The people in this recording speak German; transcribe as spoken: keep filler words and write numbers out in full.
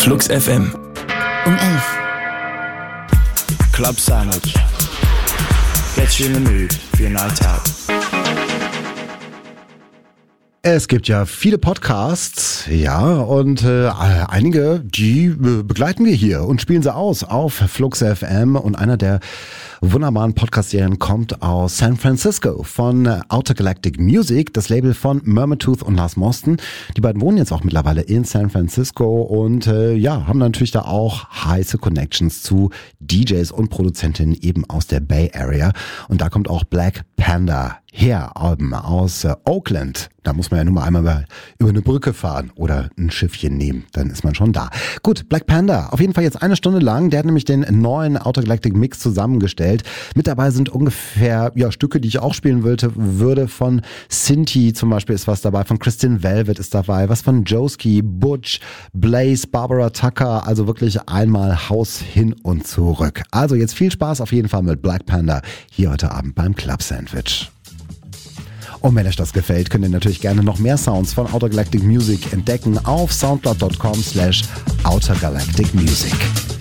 Flux F M. Um elf. Club Sandwich. Get you in the mood for your night out. Es gibt ja viele Podcasts, ja, und äh, einige, die äh, begleiten wir hier und spielen sie aus auf Flux F M. Und einer der wunderbaren Podcast-Serien kommt aus San Francisco von äh, Outer Galactic Music, das Label von Murmurtooth und Lars Mosten. Die beiden wohnen jetzt auch mittlerweile in San Francisco und äh, ja, haben natürlich da auch heiße Connections zu D Js und Produzentinnen eben aus der Bay Area. Und da kommt auch Black Panda her, ähm, aus äh, Oakland. Da muss man ja nur mal einmal über eine Brücke fahren oder ein Schiffchen nehmen, dann ist man schon da. Gut, Black Panda, auf jeden Fall jetzt eine Stunde lang. Der hat nämlich den neuen Outer Galactic Mix zusammengestellt. Mit dabei sind ungefähr ja Stücke, die ich auch spielen wollte, würde. Von Sinti zum Beispiel ist was dabei, von Kristin Velvet ist dabei, was von Joski, Butch, Blaze, Barbara Tucker, also wirklich einmal Haus hin und zurück. Also jetzt viel Spaß auf jeden Fall mit Black Panda hier heute Abend beim Club Sandwich. Und wenn euch das gefällt, könnt ihr natürlich gerne noch mehr Sounds von Outer Galactic Music entdecken auf soundcloud dot com slash outer galactic music.